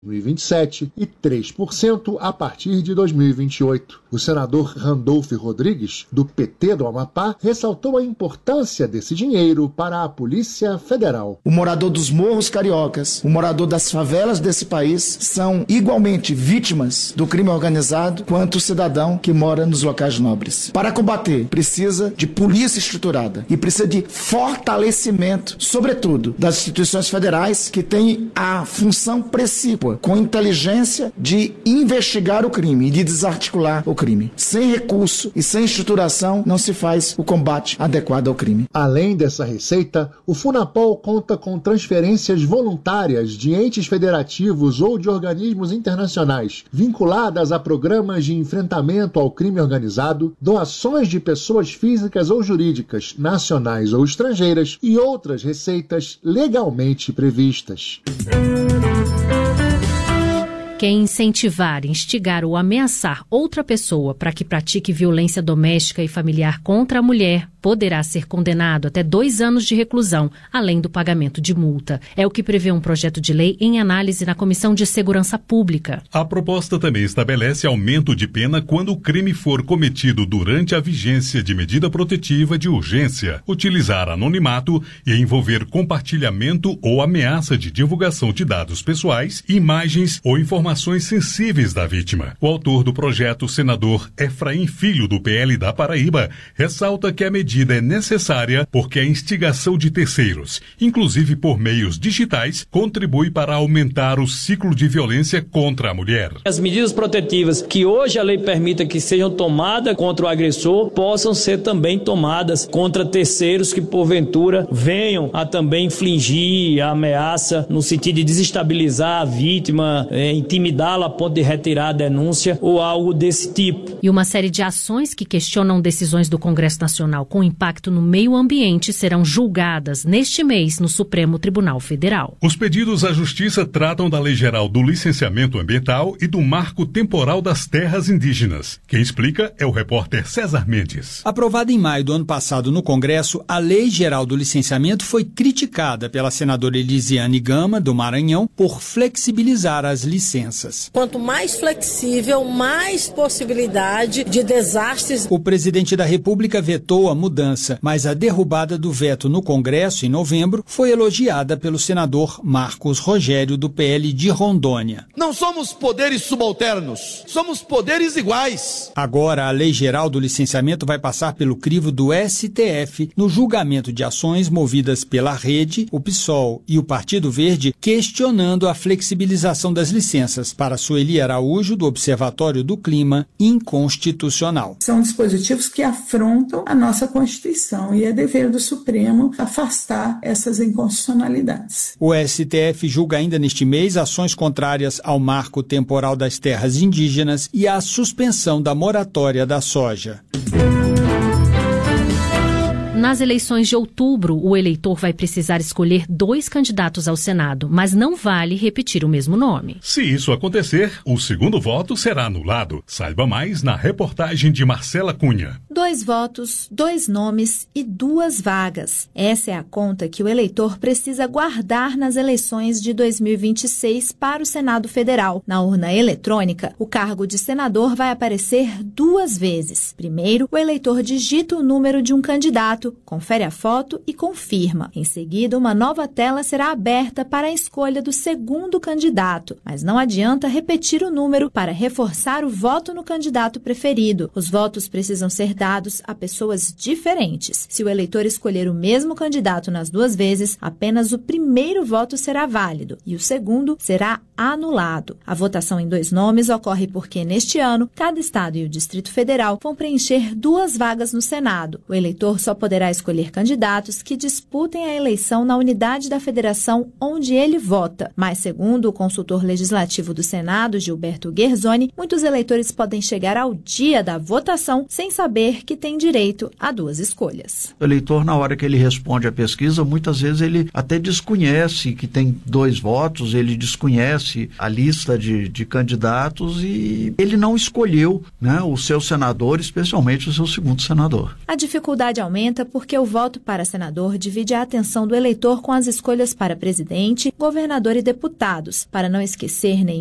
2027 e 3% a partir de 2028. O senador Randolfo Rodrigues, do PT do Amapá, ressaltou a importância desse dinheiro para a Polícia Federal. O morador dos morros cariocas, o morador das favelas desse país são igualmente vítimas do crime organizado quanto o cidadão que mora nos locais nobres. Para combater, precisa de polícia estruturada e precisa de fortalecimento, sobretudo, das instituições federais que têm a função precípua, com inteligência, de investigar o crime e de desarticular o crime. Sem recurso e sem estruturação não se faz o combate adequado ao crime. Além dessa receita, o Funapol conta com transferências voluntárias de entes federativos ou de organismos internacionais vinculadas a programas de enfrentamento ao crime organizado, doações de pessoas físicas ou jurídicas, nacionais ou estrangeiras e outras receitas legalmente previstas. Quem incentivar, instigar ou ameaçar outra pessoa para que pratique violência doméstica e familiar contra a mulher poderá ser condenado até 2 anos de reclusão, além do pagamento de multa. É o que prevê um projeto de lei em análise na Comissão de Segurança Pública. A proposta também estabelece aumento de pena quando o crime for cometido durante a vigência de medida protetiva de urgência, utilizar anonimato e envolver compartilhamento ou ameaça de divulgação de dados pessoais, imagens ou informações sensíveis da vítima. O autor do projeto, o senador Efraim Filho, do PL da Paraíba, ressalta que a medida é necessária porque a instigação de terceiros, inclusive por meios digitais, contribui para aumentar o ciclo de violência contra a mulher. As medidas protetivas que hoje a lei permita que sejam tomadas contra o agressor possam ser também tomadas contra terceiros que porventura venham a também infligir a ameaça no sentido de desestabilizar a vítima, intimidá-la a ponto de retirar a denúncia ou algo desse tipo. E uma série de ações que questionam decisões do Congresso Nacional com impacto no meio ambiente serão julgadas neste mês no Supremo Tribunal Federal. Os pedidos à Justiça tratam da Lei Geral do Licenciamento Ambiental e do Marco Temporal das Terras Indígenas. Quem explica é o repórter César Mendes. Aprovada em maio do ano passado no Congresso, a Lei Geral do Licenciamento foi criticada pela senadora Elisiane Gama, do Maranhão, por flexibilizar as licenças. Quanto mais flexível, mais possibilidade de desastres. O presidente da República vetou a mudança, mas a derrubada do veto no Congresso em novembro foi elogiada pelo senador Marcos Rogério, do PL de Rondônia. Não somos poderes subalternos, somos poderes iguais. Agora, a Lei Geral do Licenciamento vai passar pelo crivo do STF no julgamento de ações movidas pela Rede, o PSOL e o Partido Verde, questionando a flexibilização das licenças. Para Sueli Araújo, do Observatório do Clima, inconstitucional. São dispositivos que afrontam a nossa Constituição e é dever do Supremo afastar essas inconstitucionalidades. O STF julga ainda neste mês ações contrárias ao Marco Temporal das Terras Indígenas e à suspensão da moratória da soja. Nas eleições de outubro, o eleitor vai precisar escolher 2 candidatos ao Senado, mas não vale repetir o mesmo nome. Se isso acontecer, o segundo voto será anulado. Saiba mais na reportagem de Marcela Cunha. 2 votos, 2 nomes e 2 vagas. Essa é a conta que o eleitor precisa guardar nas eleições de 2026 para o Senado Federal. Na urna eletrônica, o cargo de senador vai aparecer 2 vezes. Primeiro, o eleitor digita o número de um candidato, confere a foto e confirma. Em seguida, uma nova tela será aberta para a escolha do segundo candidato, mas não adianta repetir o número para reforçar o voto no candidato preferido. Os votos precisam ser dados a pessoas diferentes. Se o eleitor escolher o mesmo candidato nas 2 vezes, apenas o primeiro voto será válido e o segundo será anulado. A votação em 2 nomes ocorre porque, neste ano, cada estado e o Distrito Federal vão preencher 2 vagas no Senado. O eleitor só poderá escolher candidatos que disputem a eleição na unidade da federação onde ele vota. Mas, segundo o consultor legislativo do Senado, Gilberto Guerzoni, muitos eleitores podem chegar ao dia da votação sem saber que tem direito a 2 escolhas. O eleitor, na hora que ele responde à pesquisa, muitas vezes ele até desconhece que tem 2 votos, ele desconhece conhece a lista de candidatos e ele não escolheu, né, o seu senador, especialmente o seu segundo senador. A dificuldade aumenta porque o voto para senador divide a atenção do eleitor com as escolhas para presidente, governador e deputados. Para não esquecer